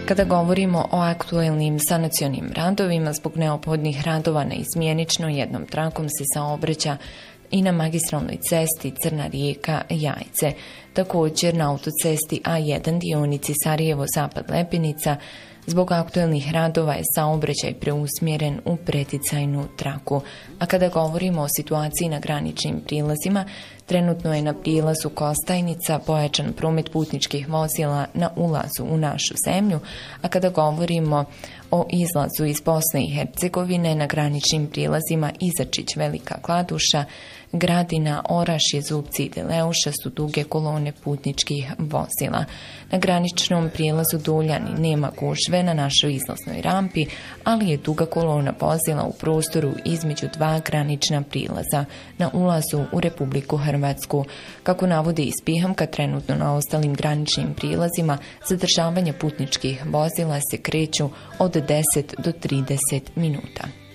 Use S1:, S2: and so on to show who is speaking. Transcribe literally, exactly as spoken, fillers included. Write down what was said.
S1: Kada govorimo o aktuelnim sanacionim radovima, zbog neophodnih radova na izmjenično jednom trakom se saobraća i na magistralnoj cesti Crna Rijeka – Jajce. Također na autocesti A jedan dionici Sarajevo-Zapad Lepenica zbog aktuelnih radova je saobraćaj preusmjeren u preticajnu traku. A kada govorimo o situaciji na graničnim prilazima, trenutno je na prilazu Kostajnica pojačan promet putničkih vozila na ulazu u našu zemlju, a kada govorimo o izlazu iz Bosne i Hercegovine na graničnim prilazima Izačić, Velika Kladuša, Gradina, Orašje, Zubci i Deleuša su duge kolone putničkih vozila. Na graničnom prilazu Duljani nema gužve na našoj izlaznoj rampi, ali je duga kolona vozila u prostoru između dva granična prilaza na ulazu u Republiku Hrvatsku. Kako navodi iz Pihamka, trenutno na ostalim graničnim prilazima zadržavanje putničkih vozila se kreću od deset do trideset minuta.